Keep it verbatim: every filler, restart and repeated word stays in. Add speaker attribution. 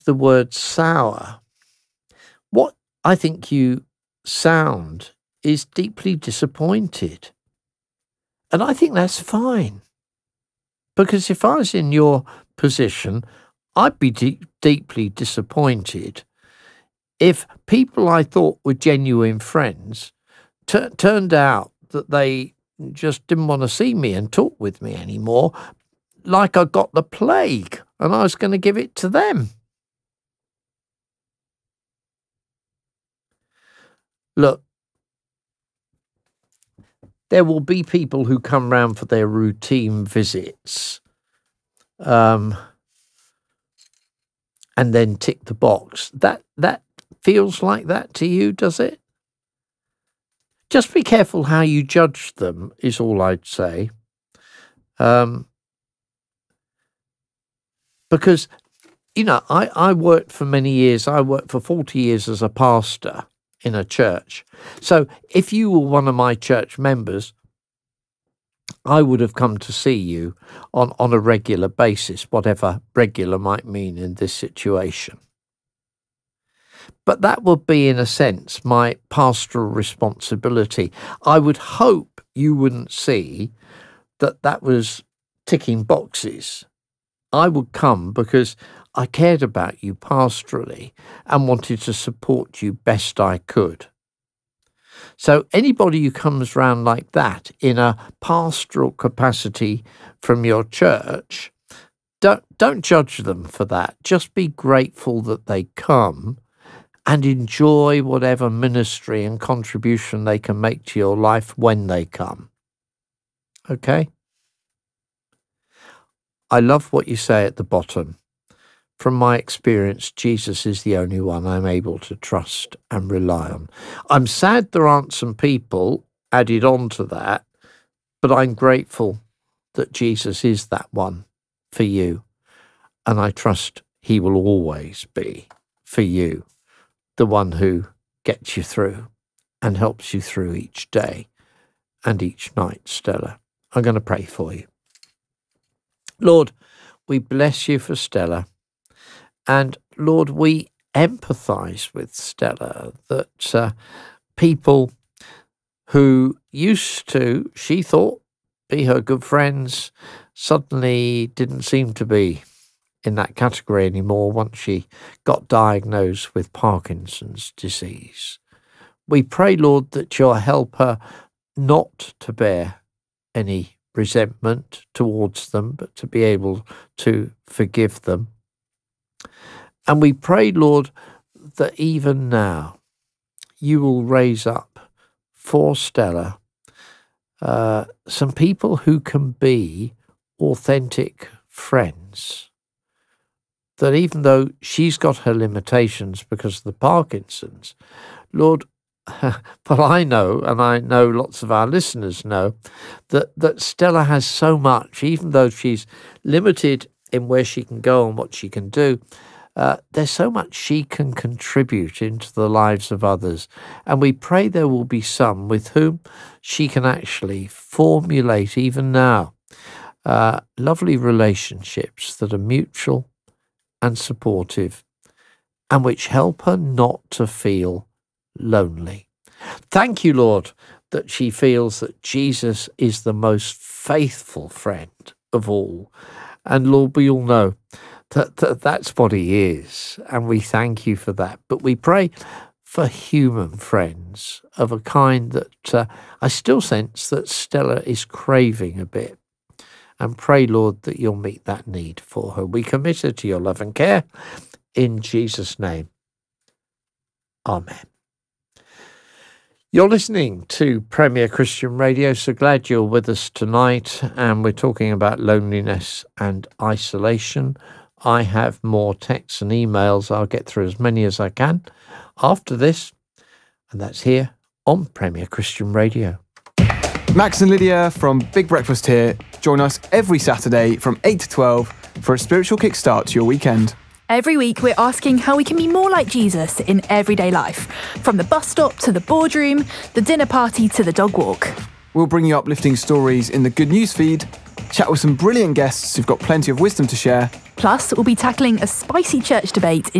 Speaker 1: the word sour, what I think you sound is deeply disappointed. And I think that's fine. Because if I was in your position, I'd be de- deeply disappointed if people I thought were genuine friends t- turned out that they just didn't want to see me and talk with me anymore, like I got the plague and I was going to give it to them. Look, there will be people who come round for their routine visits um, and then tick the box. That that feels like that to you, does it? Just be careful how you judge them, is all I'd say. Um, because, you know, I, I worked for many years. I worked for forty years as a pastor in a church. So if you were one of my church members, I would have come to see you on, on a regular basis, whatever regular might mean in this situation. But that would be, in a sense, my pastoral responsibility. I would hope you wouldn't see that that was ticking boxes. I would come because I cared about you pastorally and wanted to support you best I could. So anybody who comes round like that in a pastoral capacity from your church, don't, don't judge them for that. Just be grateful that they come and enjoy whatever ministry and contribution they can make to your life when they come. Okay? I love what you say at the bottom. From my experience, Jesus is the only one I'm able to trust and rely on. I'm sad there aren't some people added on to that, but I'm grateful that Jesus is that one for you. And I trust he will always be for you, the one who gets you through and helps you through each day and each night, Stella. I'm going to pray for you. Lord, we bless you for Stella. And Lord, we empathise with Stella that uh, people who used to, she thought, be her good friends, suddenly didn't seem to be in that category anymore once she got diagnosed with Parkinson's disease. We pray, Lord, that you'll help her not to bear any resentment towards them, but to be able to forgive them. And we pray, Lord, that even now you will raise up for Stella uh, some people who can be authentic friends. That even though she's got her limitations because of the Parkinson's, Lord, but I know, and I know lots of our listeners know, that, that Stella has so much, even though she's limited in where she can go and what she can do, uh, there's so much she can contribute into the lives of others. And we pray there will be some with whom she can actually formulate, even now, uh, lovely relationships that are mutual and supportive and which help her not to feel lonely. Thank you, Lord, that she feels that Jesus is the most faithful friend of all. And Lord, we all know that, that that's what he is, and we thank you for that. But we pray for human friends of a kind that uh, I still sense that Stella is craving a bit. And pray, Lord, that you'll meet that need for her. We commit her to your love and care in Jesus' name. Amen. You're listening to Premier Christian Radio, so glad you're with us tonight, and we're talking about loneliness and isolation. I have more texts and emails. I'll get through as many as I can after this, and that's here on Premier Christian Radio.
Speaker 2: Max and Lydia from Big Breakfast here. Join us every Saturday from eight to twelve for a spiritual kickstart to your weekend.
Speaker 3: Every week, we're asking how we can be more like Jesus in everyday life, from the bus stop to the boardroom, the dinner party to the dog walk.
Speaker 2: We'll bring you uplifting stories in the Good News feed, chat with some brilliant guests who've got plenty of wisdom to share,
Speaker 3: Plus, we'll be tackling a spicy church debate